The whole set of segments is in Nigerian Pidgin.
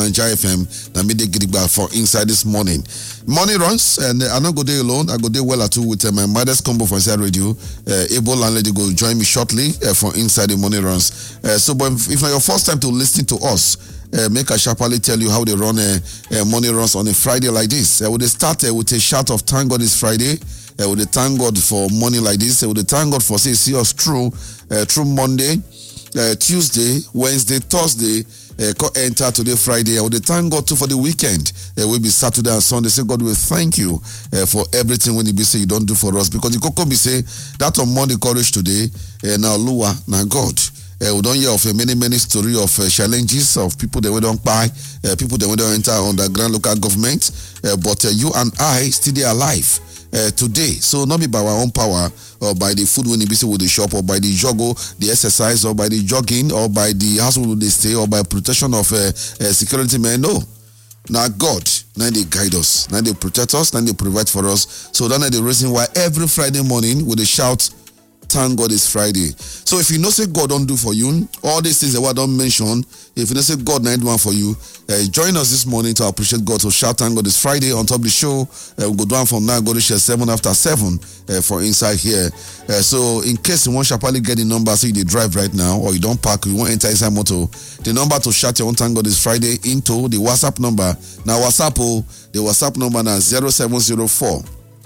Nigeria FM. Now me dey get it for inside this morning. Money runs, and I not go there alone. I go there well too with my mother's combo for inside radio. Able landlady go join me shortly for inside the money runs. So, but if it's your first time to listen to us, make a sharply tell you how they run money runs on a Friday like this. Would they start with a shout of thank God it's Friday? Would they thank God for money like this? Would they thank God for see us through Monday, Tuesday, Wednesday, Thursday? Enter today Friday. I would thank God too for the weekend. Will be Saturday and Sunday. Say God will thank you for everything when He be say you don't do for us, because the Coco be say that on Monday courage today. Now Lua, now God. We don't hear of many story of challenges of people that we don't buy, people that we don't enter underground local government, but you and I still there alive today. So not be by our own power or by the food when you visit with the shop or by the joggo, the exercise or by the jogging or by the house where they stay or by protection of security men. No. Now God, now they guide us, now they protect us, now they provide for us. So that's the reason why every Friday morning with a shout, thank God it's Friday. So if you know say God don't do for you, all these things that I don't mention, if you know say God not do one for you, join us this morning to appreciate God. So shout thank God it's Friday on top of the show. We'll go down from now, go to share 7 after 7 for inside here. So in case you want sharply get the number, so you drive right now or you don't park, you won't enter inside motor. The number to shout your own thank God is Friday into the WhatsApp number. Now the WhatsApp number now 0704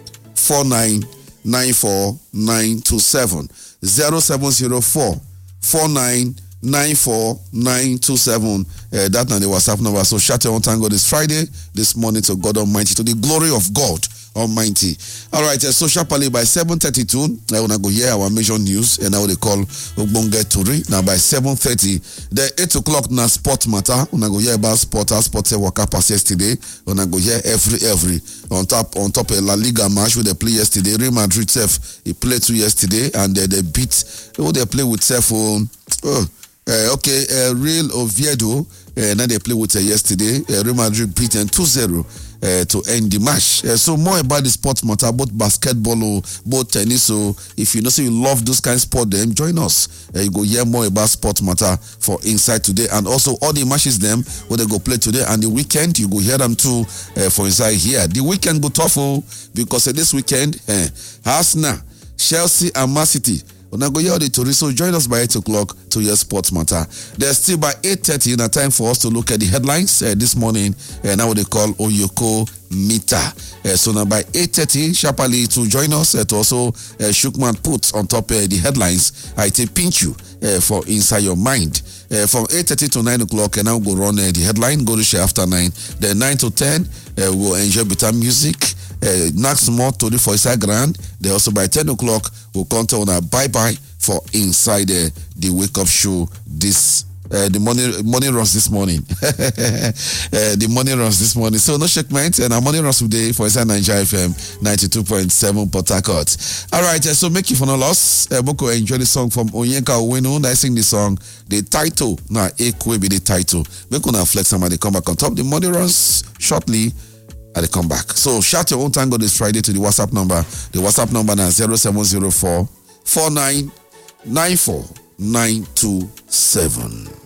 4994927 0704 4994927. That's not the WhatsApp number. So shout your own thank God this Friday, this morning to God Almighty, to the glory of God Almighty. All right, so sharply by 7:32, I wanna go hear our major news, and now they call Ogbonge Tori. Now by 7:30, the 8 o'clock na sport matter. Wanna go hear about sport. Our sports World pass yesterday. Wanna go hear every on top a La Liga match where they play yesterday. Real Madrid self he played 2 yesterday, and they beat. They play with self. Real Oviedo. Now they play with yesterday. Real Madrid beat them 2-0. To end the match. So more about the sports matter, both basketball, both tennis. So if you know say you love those kind of sport, then join us. You go hear more about sports matter for inside today, and also all the matches them where they go play today and the weekend you go hear them too for inside here. The weekend go tough because this weekend Arsenal, Chelsea and Man City. Now go hear the Tory. So join us by 8 o'clock to hear sports matter. There's still by 8:30 in a time for us to look at the headlines this morning. Now what they call Oyoko Meter. So now by 8:30 sharply to join us to also Shukman puts on top the headlines. I take pinch you for inside your mind. From 8:30 to 9 o'clock, and now go run the headline. Go to share after 9. Then 9 to 10 we'll enjoy better music. Next more to the for inside grand. Then also by 10 o'clock we'll come to on a bye for inside the wake up show this the money runs this morning. The money runs this morning. So no shake mind, and our money runs today for inside Nigeria FM 92.7 Port Harcourt. All right, so make you for no loss. Boko enjoy the song from Onyenka Owenu. I sing the song. The title now Ekwe be the title. Make una flex somebody come back on top. The money runs shortly. They come back. So shout your own thank God this Friday to the WhatsApp number. The WhatsApp number now 0704 4994927.